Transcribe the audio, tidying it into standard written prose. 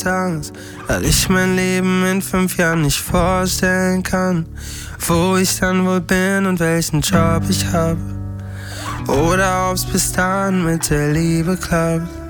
Angst, weil ich mein Leben in 5 Jahren nicht vorstellen kann, wo ich dann wohl bin und welchen Job ich habe, oder ob's bis dahin mit der Liebe klappt.